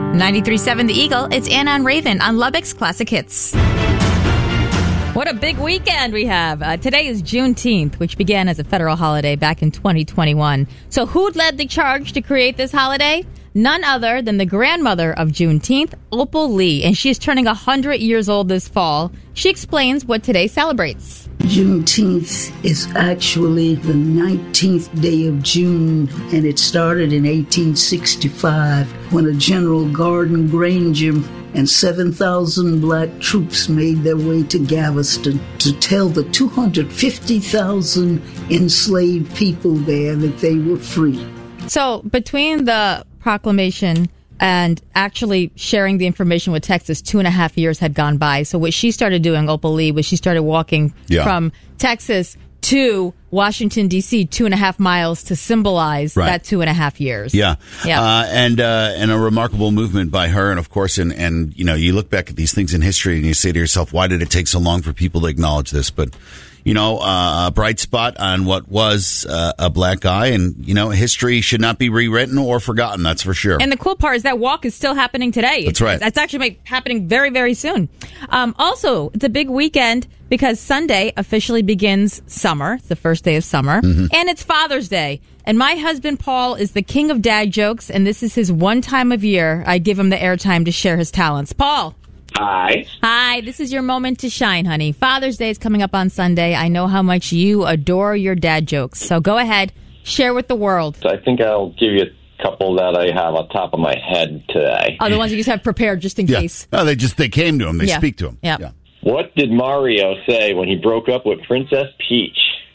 93.7 The Eagle, it's Anna and Raven on Lubbock's Classic Hits. What a big weekend we have. Today is Juneteenth, which began as a federal holiday back in 2021. So who led the charge to create this holiday? None other than the grandmother of Juneteenth, Opal Lee, and she is turning 100 years old this fall. She explains what today celebrates. Juneteenth is actually the 19th day of June, and it started in 1865 when a General Gordon Granger and 7,000 black troops made their way to Galveston to tell the 250,000 enslaved people there that they were free. So between the proclamation and actually sharing the information with Texas, 2.5 years had gone by. So what she started doing, Opal Lee, was she started walking from Texas to Washington, D.C., 2.5 miles to symbolize that 2.5 years. And a remarkable movement by her. And of course, and you know, you look back at these things in history and you say to yourself, why did it take so long for people to acknowledge this? But you know, a bright spot on what was a black guy, and you know, history should not be rewritten or forgotten. That's for sure. And the cool part is that walk is still happening today. That's right. That's actually happening very, very soon. Also, it's a big weekend because Sunday officially begins summer. It's the first day of summer, and it's Father's Day. And my husband Paul is the king of dad jokes, and this is his one time of year I give him the airtime to share his talents. Paul. Hi, this is your moment to shine, honey. Father's Day is coming up on Sunday. I know how much you adore your dad jokes. So go ahead, share with the world. I think I'll give you a couple that I have on top of my head today. Oh, the ones you just have prepared just in case. Oh, they came to him. They speak to him. Yeah. What did Mario say when he broke up with Princess Peach?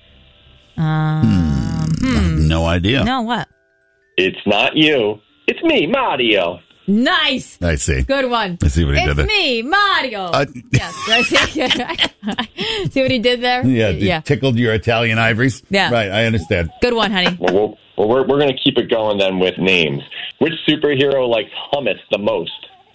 No idea. No, what? It's not you. It's me, Mario. Nice. I see. Good one. I see what he did there. It's me, Mario. Yes. See what he did there? Yeah. Tickled your Italian ivories? Yeah. Right, I understand. Good one, honey. Well, we're going to keep it going then with names. Which superhero likes hummus the most?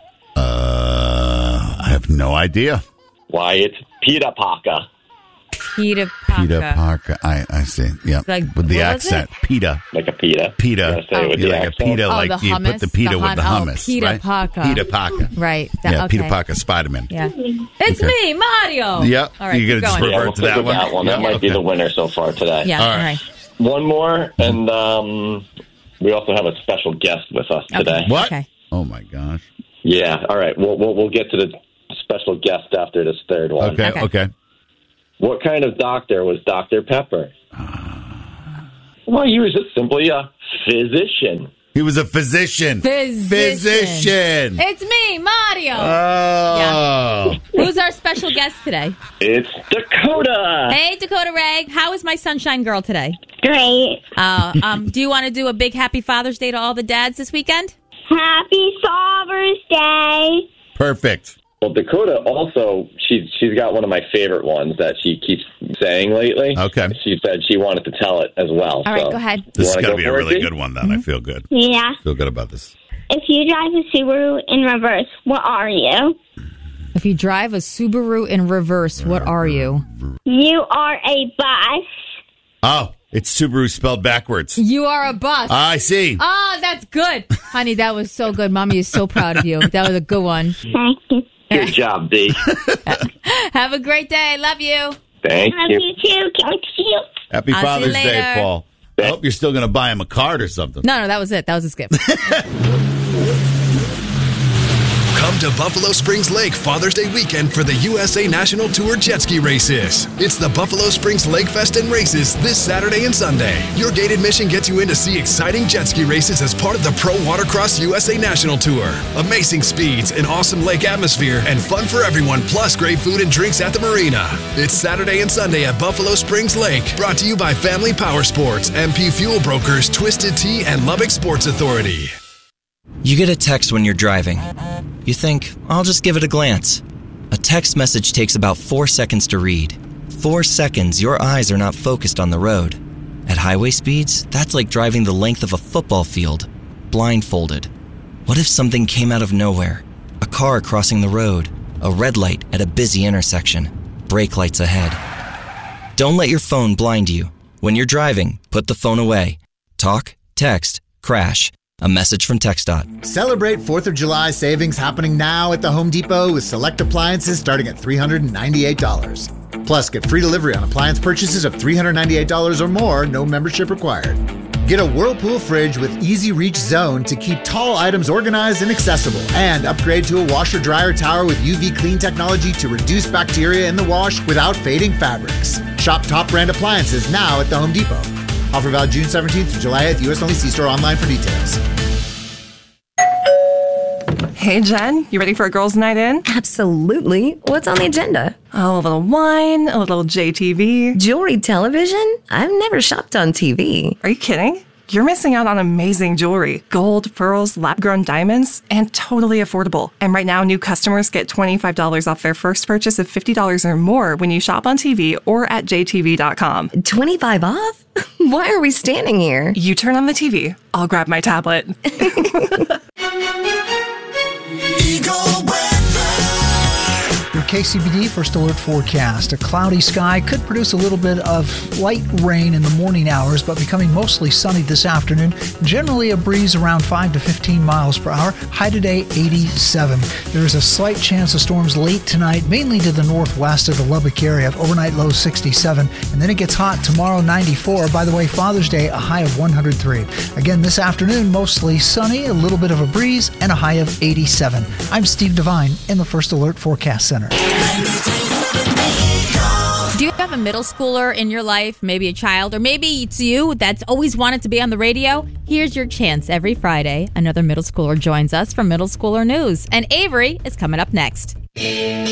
I have no idea. Why, it's Peter Parker. Peter Parker. Peter Parker. I see. Yeah. Like, with the accent. Pita. Like a pita. Pita. With the like accent? a pita, like the you hummus, put the pita with the hummus. Peter right? Parker. Peter Parker. Right. Okay. Okay. Peter Parker, Spider-Man. Yeah. It's me, Mario. Yeah. All right, You're going to revert to that one? That might be the winner so far today. Yeah. All right. One more, and we also have a special guest with us today. What? Okay. Oh, my gosh. Yeah. All right. We'll get to the special guest after this third one. Okay. What kind of doctor was Dr. Pepper? Well, he was just simply a physician. He was a physician. Physician. It's me, Mario. Oh. Yeah. Who's our special guest today? It's Dakota. Hey, Dakota Ray. How is my sunshine girl today? Great. Do you want to do a big happy Father's Day to all the dads this weekend? Happy Father's Day. Perfect. Well, Dakota also, she's got one of my favorite ones that she keeps saying lately. Okay. She said she wanted to tell it as well. All right, go ahead. This is going to be a really good good one, then. I feel good. Yeah. Feel good about this. If you drive a Subaru in reverse, what are you? If you drive a Subaru in reverse, what are you? You are a bus. Oh, it's Subaru spelled backwards. You are a bus. I see. Oh, that's good. Honey, that was so good. Mommy is so proud of you. That was a good one. Thank you. Good job, D. Have a great day. Love you. Thank Love you. you too. Thank you. Happy I'll see you Father's Day, later. Paul. I hope you're still going to buy him a card or something. No, that was it. That was his gift. Come to Buffalo Springs Lake Father's Day weekend for the USA National Tour Jet Ski Races. It's the Buffalo Springs Lake Fest and Races this Saturday and Sunday. Your gate admission gets you in to see exciting jet ski races as part of the Pro Watercross USA National Tour. Amazing speeds, an awesome lake atmosphere, and fun for everyone, plus great food and drinks at the marina. It's Saturday and Sunday at Buffalo Springs Lake. Brought to you by Family Power Sports, MP Fuel Brokers, Twisted Tea, and Lubbock Sports Authority. You get a text when you're driving. You think, I'll just give it a glance. A text message takes about 4 seconds to read. 4 seconds, your eyes are not focused on the road. At highway speeds, that's like driving the length of a football field, blindfolded. What if something came out of nowhere? A car crossing the road, a red light at a busy intersection, brake lights ahead. Don't let your phone blind you. When you're driving, put the phone away. Talk, text, crash. A message from TxDOT. Celebrate 4th of July savings happening now at the Home Depot with select appliances starting at $398. Plus, get free delivery on appliance purchases of $398 or more, no membership required. Get a Whirlpool fridge with Easy Reach Zone to keep tall items organized and accessible. And upgrade to a washer-dryer tower with UV clean technology to reduce bacteria in the wash without fading fabrics. Shop top brand appliances now at the Home Depot. Offer valid June 17th to July 8th. U.S. only. See store online for details. Hey, Jen, you ready for a girls' night in? Absolutely. What's on the agenda? Oh, a little wine, a little JTV. Jewelry television? I've never shopped on TV. Are you kidding? You're missing out on amazing jewelry. Gold, pearls, lab-grown diamonds, and totally affordable. And right now, new customers get $25 off their first purchase of $50 or more when you shop on TV or at jtv.com. 25 off? Why are we standing here? You turn on the TV. I'll grab my tablet. Your KCBD First Alert forecast. A cloudy sky could produce a little bit of light rain in the morning hours, but becoming mostly sunny this afternoon. Generally a breeze around 5 to 15 miles per hour. High today, 87. There is a slight chance of storms late tonight, mainly to the northwest of the Lubbock area. Overnight low 67. And then it gets hot tomorrow, 94. By the way, Father's Day, a high of 103. Again, this afternoon, mostly sunny, a little bit of a breeze, and a high of 87. I'm Steve Devine in the First Alert Forecast Center. Do you have a middle schooler in your life, maybe a child, or maybe it's you that's always wanted to be on the radio? Here's your chance. Every Friday, another middle schooler joins us for Middle Schooler News. And Avery is coming up next.